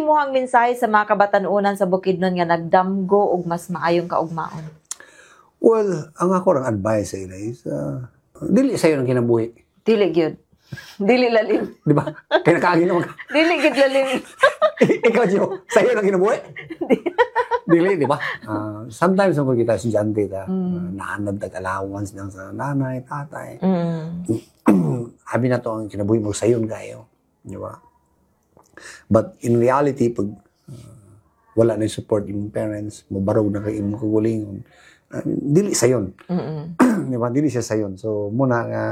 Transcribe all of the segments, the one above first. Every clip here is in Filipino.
imuhang mensahe sa mga kabatanunan sa Bukidnon nga nagdamgo og mas maayong kaugmaon? Well, ang ako rang advice sa ila is, dili sa'yo ng kinabuhi. Dili gyud. Dili lalim. Di ba? Kaya nakaagin naman ka. Dili gyud lalim. Ikaw, Gio, sa'yo ng kinabuhi. Dili, di ba? Sometimes kung kita estudyante ta, naanad tag allowance lang sa nanay, tatay. Abi na to ang kinabuhi mo sayon kayo. Di ba? But in reality, pag wala na yung support yung parents, mabarog na kayo imong kagulingon, dili sayon. Di ba? Dili siya sayon. So, muna nga,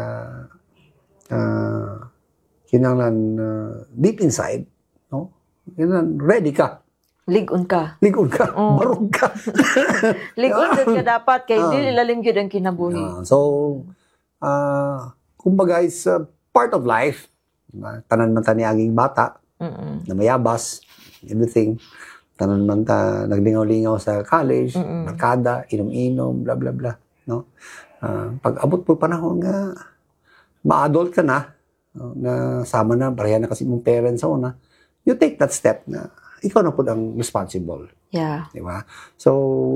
kinanglan deep inside, no? Kinanglan ready ka. Ligon ka. Ligon ka. Barog ka. Ligon jud ka dapat kay dili lalim gyud ang kinabuhi. So, kumbaga, it's part of life. Tanan man ta niaging bata, na mayabas, everything. Tanan man ta naglingaw-lingaw sa college, barkada, inom-inom, bla bla bla, no? Pag abot po panahon nga ma-adult ka na, na sama na pareha na kasi mong parents sa una, you take that step na ikaw na po ang responsible. Yeah. Di ba? So,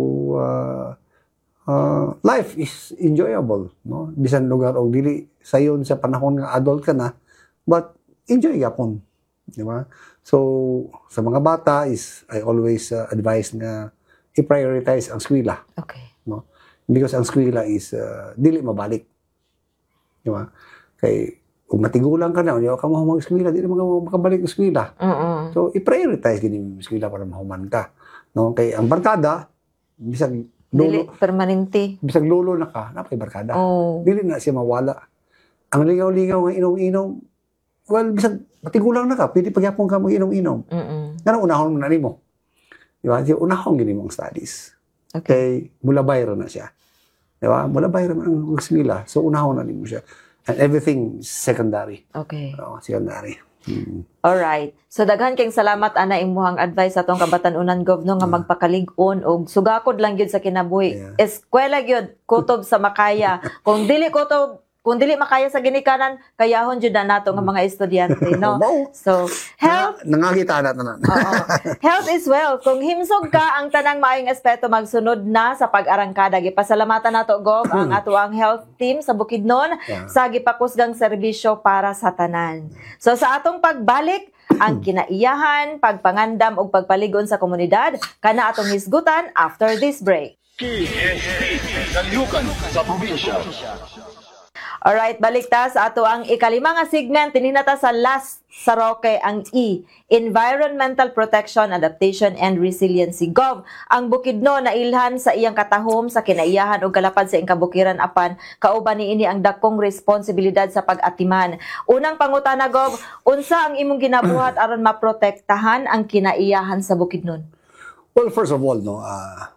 life is enjoyable, no? Bisan lugar o dili sayon sa panahon nga adult ka na, but enjoy yapon. Di ba? So, sa mga bata is, I always advise nga i-prioritize ang eskwela. Okay. No? Because ang eskwela is, dili mabalik. Di ba? Kay, kung matigulang ka na, hindi ka mo mag-eskwela, di na makabalik ang eskwela. So, i-prioritize din yung eskwela para mahuman ka. No? Kay, ang barkada, bisag Dili lolo, permanente. bisag lolo na ka, napay barkada. Oh. Dili na siya mawala. Ang ligaw-ligaw nga inom-inom, well, bisag matigulang na ka, pwede pagyapon ka mag-inom-inom. Ganun, unahon mo na rin mo. Di ba? Unahon gini mong studies. Okay. Kay, mula bayro na siya. Di ba? Mula bayro na ang eskwela. So, unahon na rin mo siya. And everything is secondary. Okay. Secondary. Alright. So daghan kayong salamat ana imuhang advice sa atong kabatanunan Gov no nga magpakalig-on og sugakod lang gyud sa kinabuhi. Yeah. Eskwela gyud kutob sa makaya. Kung dili makaya sa ginikanan, kayahon jud na nato nga mga estudyante, no? So, health Nangakita na tanan. Oo. Health is wealth. Kung himsog ka ang tanang maayong aspeto magsunod na sa pag-arangkada. Gipasalamatan nato Gov ang ato ang health team sa Bukidnon sa gipakusgang serbisyo para sa tanan. So sa atong pagbalik, ang kinaiyahan, pagpangandam ug pagpaligon sa komunidad kana atong hisgutan after this break. Kalihukan sa probinsya. Alright, balik ta sa ato ang ikalima nga segment. Tininata sa last sa Roque ang E, Environmental Protection, Adaptation, and Resiliency. Gov, ang Bukidnon na ilhan sa iyang katahom sa kinaiyahan o kalapad sa iyang kabukiran apan kauban niini ang dakong responsibilidad sa pag-atiman. Unang pangutana, Gov, unsa ang imong ginabuhat aron maprotektahan ang kinaiyahan sa Bukidnon? Well, first of all, no,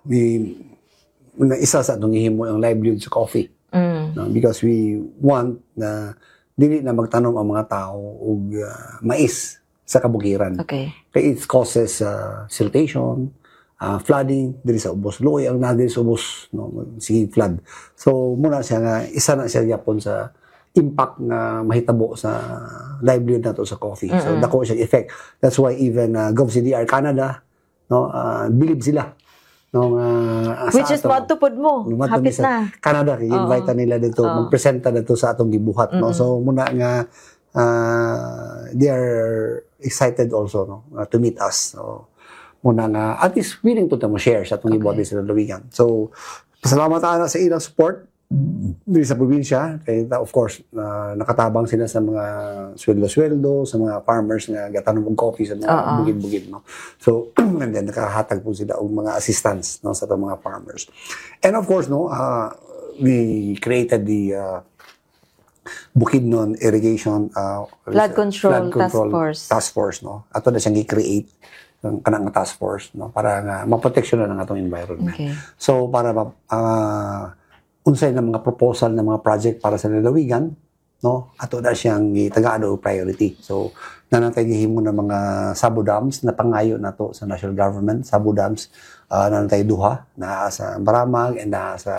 isa sa itong ihimo ang livelihood sa coffee. No, because we want na dili na magtanom ang mga tao og mais sa kabukiran. Okay. Kaya it causes siltation, flooding, dili sa ubos. Luoy ang nadili sa ubos, no, sige flood. So, muna siya nga, isa na siya yapon sa impact na mahitabo sa livelihood nato sa coffee. So, dako siya effect. That's why even GovCDR Canada, no, believe sila. Which is matupod mo. Hapit na. Canada, i-invite nila dito, magpresenta dito sa atong gibuhat. No? So, muna nga, they are excited also no, to meet us. So, muna nga, at least willing to share sa atong gibuhat sa Lawigan. So, pasalamat na sa ilang support dito sa probinsya. Kaya, of course, nakatabang sila sa mga sweldo-sweldo, sa mga farmers nga gatanom og coffee sa mga bukid-bukid. No? So, and then nakahatag po sila og mga assistance no, sa mga farmers. And of course, no, we created the Bukidnon Irrigation Flood Control Task Force. No? Ato na siyang i-create ng kanang task force no? Para nga maproteksyonan ang atong environment. Okay. So, para unsay na mga proposal na mga project para sa lalawigan, no? Ato na siyang tagaan o priority. So, nanatay gihimo ng mga sabo dams na pangayo nato sa national government, sabo dams nanatay duha na sa Baramag and na sa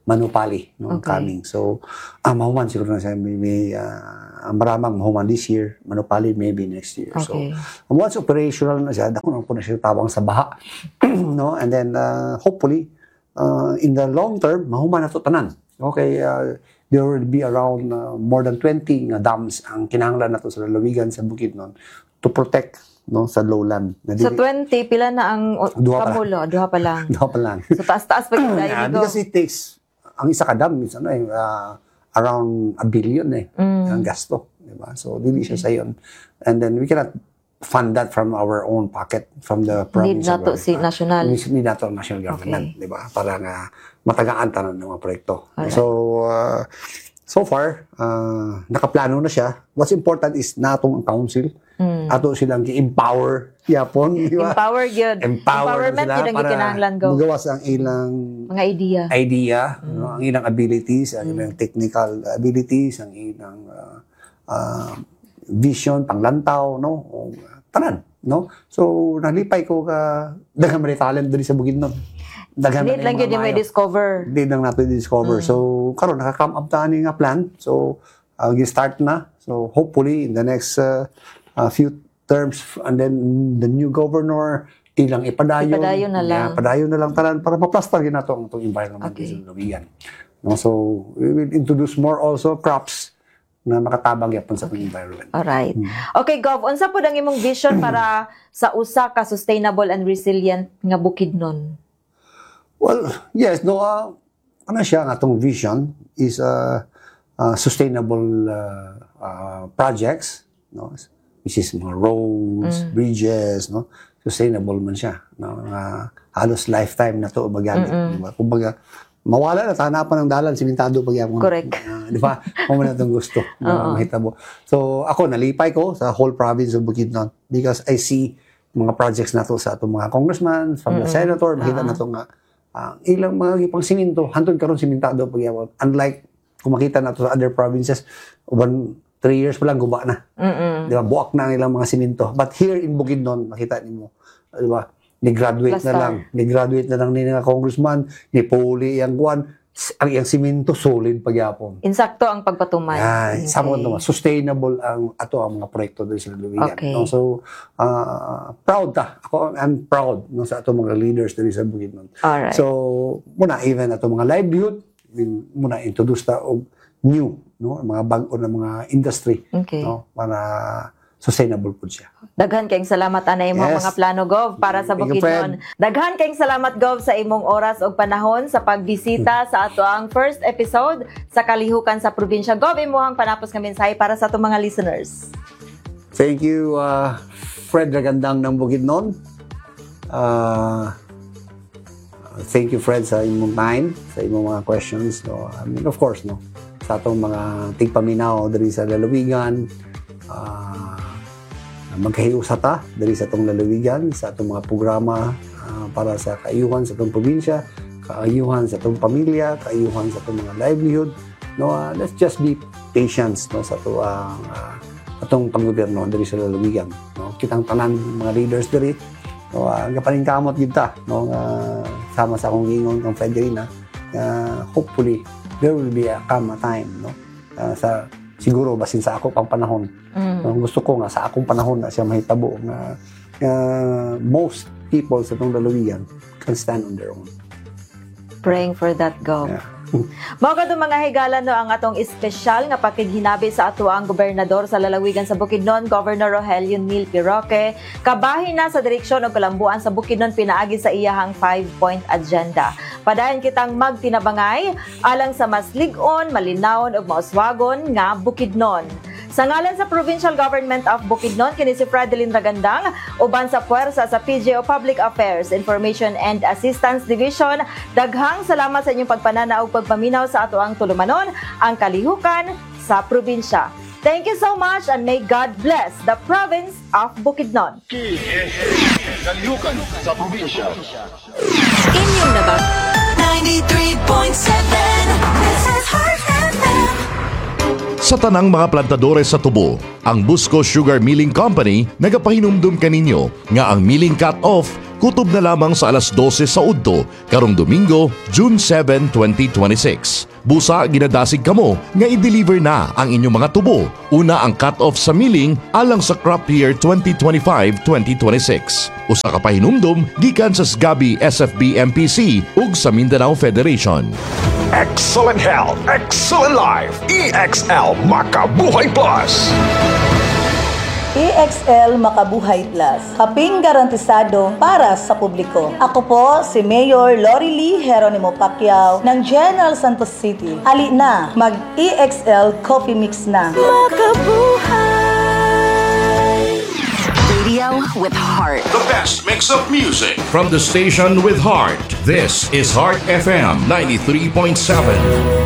Manupali, no, Okay. coming. So, mahuman siguro na siya, may maramang mahuman this year, Manupali maybe next year. Okay. So, once operational na siya, dako na po na siya tawang sa baha. No? And then, hopefully, in the long term, mahuman na to tanan. Okay, there will be around more than 20 nga dams ang kinahanglan nato sa lalawigan sa Bukidnon to protect, no, sa lowland. Sa 20, pila na ang Duha pa. kamulo? Duha pa lang. Daw pa lang. So, taas-taas pa yung dahil go. Because it takes, ang isa ka dam, is, around $1 billion ang gasto. Diba? So, dili siya sa yun. And then, we cannot fund that from our own pocket, from the province. Need na to si national. Need na to national government. Okay. Diba? Para nga matagaan tanan ng mga proyekto. Alright. So far, nakaplano na siya. What's important is natong ang council. Ato silang i-empower yapon, di ba? Empower yun. Empowerment sila yun ang para gikinahanglan go. magawas ang ilang Mga idea. no, ang ilang abilities, ang ilang technical abilities, ang ilang vision, panglantaw, no? O, tanan, no? So, nalipay ko ka daghang may talent diri sa Bukidnon. Daghan Need lang yun yung may discover. Hindi lang natin discover. So, karon naka-come up ta nga plan. So, gi-start na. So, hopefully in the next few terms, and then the new governor ilang ipadayon. Ipadayon na lang. Padayon na lang tanan para ma-plaster gid nato ang itong environment Okay. sa lalawigan. No, so, we will introduce more also crops na makatabang yapon sa itong environment. Alright. Okay, Gov, unsa po ang imong vision para sa usa ka sustainable and resilient nga Bukidnon? Well, yes, no, ano siya nga itong vision is sustainable projects, no, which is mga roads, bridges, no, sustainable man siya, no, halos lifetime na to magamit, diba? Kumbaga, mawala na hanapan ng dalan simentado pagyapon. Correct. Di ba? Mo man itong gusto na mahitabo. So ako nalipay ko sa whole province of Bukidnon because I see mga projects na to sa atong mga congressman, from the senator, makita na to nga ilang mga ipang siminto, hantod karon simentado pagyapon. Unlike kung makita na to sa other provinces, 3 years pa lang guba na. Di ba? Buwak na ang ilang mga siminto. But here in Bukidnon, makita nimo, di ba? Ni-graduate na lang ni nga congressman, ni Puli yang kuan, ang iyang siminto solid pagyapon. Insakto ang pagpatumay. Ay, samo naman sustainable ang mga proyekto dito sa lalawigan. Okay. No? So proud ta. I'm proud no sa ato mga leaders dito sa Bukidnon. Alright. So muna even ato mga livelihood, muna introduce ta og new, no, mga bag-o na mga industry, Okay. no, para sustainable po siya. Daghan kayong salamat anay imong Yes. mga plano, Gov, para sa Thank you, Bukidnon. Daghan kayong salamat, Gov, sa imong oras o panahon sa pagbisita sa ato ang first episode sa Kalihukan sa Probinsya. Gov, imuhang panapos nga mensahe para sa atong mga listeners. Thank you, Fred Ragandang ng Bukidnon. Thank you, Fred, sa imong time, sa imong mga questions. No? I mean, of course, no, sa atong mga tigpaminaw diri sa lalawigan, magkahiusa ta diri sa atong lalawigan, sa atong mga programa para sa kaayuhan sa atong probinsya, kaayuhan sa atong pamilya, kaayuhan sa atong mga livelihood. No, let's just be patient, no, sa atong panggobyerno diri sa lalawigan. No, kitang tanan mga leaders diri, no, gapaningkamot gid ta, no, sama sa akong gingon kang Federina, hopefully there will be a time, no, sa siguro basin sa ako pang panahon. Gusto ko nga sa akong panahon na siya mahitabo nga most people sa itong lalawigan can stand on their own. Praying for that, Gov. Yeah. Mao kadto mga higala no ang atong espesyal nga pakighinabi sa ato ang gobernador sa lalawigan sa Bukidnon, Governor Rogelio Neal Roque, kabahin na sa direksyon og kalambuan sa Bukidnon pinaagi sa iyahang 5-point agenda. Padayon kitang magtinabangay alang sa mas lig-on, malinawon ug mauswagon nga Bukidnon. Sa ngalan sa Provincial Government of Bukidnon, kini si Fredelyn Ragandang, uban sa puwersa sa PGO Public Affairs, Information and Assistance Division, daghang salamat sa inyong pagpananaw ug pagpaminaw sa ato ang tulumanon, ang kalihukan sa probinsya. Thank you so much and may God bless the province of Bukidnon. Kalihukan sa probinsya. Inyong nabag 93.7 This is Heart FM. Sa tanang mga plantadores sa tubo, ang Busco Sugar Milling Company nagapahinumdum kaninyo nga ang milling cut-off kutob na lamang sa alas 12 sa udto karong Domingo, June 7, 2026. Busa ginadasig kamo nga i-deliver na ang inyong mga tubo. Una ang cut-off sa milling alang sa crop year 2025-2026. Usa ka pahinumdom gikan sa SGABI SFB MPC ug sa Mindanao Federation. Excellent health, excellent life. EXL Makabuhay Plus. EXL Makabuhay Plus, kaping garantisado para sa publiko. Ako po si Mayor Lori Lee Geronimo Pacquiao ng General Santos City. Ali na, mag-EXL Coffee Mix na. Makabuhay. Radio with heart. The best mix of music from the station with heart. This is Heart FM 93.7.